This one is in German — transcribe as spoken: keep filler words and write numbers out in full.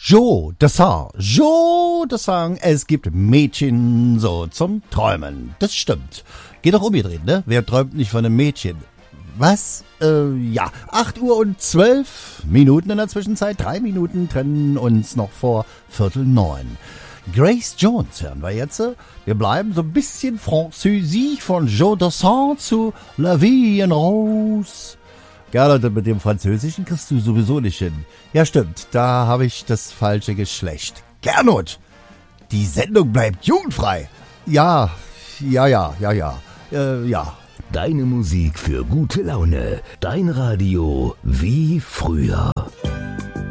Joe Dassin, Joe Dassin, es gibt Mädchen so zum Träumen. Das stimmt. Geht doch umgedreht, ne? Wer träumt nicht von einem Mädchen? Was? Äh, ja, acht Uhr und zwölf Minuten in der Zwischenzeit. Drei Minuten trennen uns noch vor Viertel neun. Grace Jones hören wir jetzt. Wir bleiben so ein bisschen französisch von Joe Dassin zu La Vie en Rose. Gerne, mit dem Französischen kriegst du sowieso nicht hin. Ja, stimmt, da habe ich das falsche Geschlecht. Gernot, die Sendung bleibt jugendfrei. Ja, ja, ja, ja, ja, äh, ja. Deine Musik für gute Laune. Dein Radio wie früher.